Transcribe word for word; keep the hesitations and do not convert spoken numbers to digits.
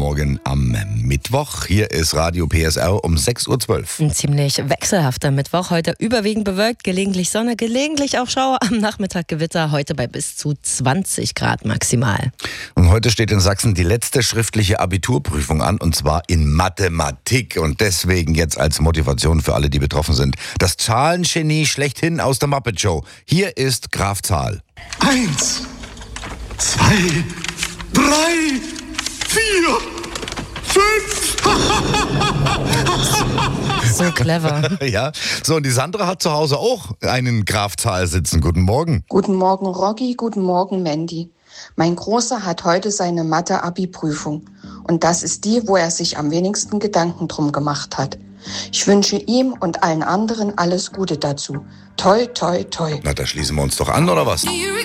Morgen am Mittwoch. Hier ist Radio P S R um sechs Uhr zwölf. Ein ziemlich wechselhafter Mittwoch. Heute überwiegend bewölkt, gelegentlich Sonne, gelegentlich auch Schauer. Am Nachmittag Gewitter, heute bei bis zu zwanzig Grad maximal. Und heute steht in Sachsen die letzte schriftliche Abiturprüfung an, und zwar in Mathematik. Und deswegen jetzt als Motivation für alle, die betroffen sind, das Zahlengenie schlechthin aus der Muppet Show. Hier ist Graf Zahl. Eins, zwei, drei, vier, fünf. So clever. Ja, so, und die Sandra hat zu Hause auch einen Graf Zahl sitzen. Guten Morgen. Guten Morgen, Rocky. Guten Morgen, Mandy. Mein Großer hat heute seine Mathe-Abi-Prüfung. Und das ist die, wo er sich am wenigsten Gedanken drum gemacht hat. Ich wünsche ihm und allen anderen alles Gute dazu. Toi, toi, toi. Na, da schließen wir uns doch an, oder was? Do you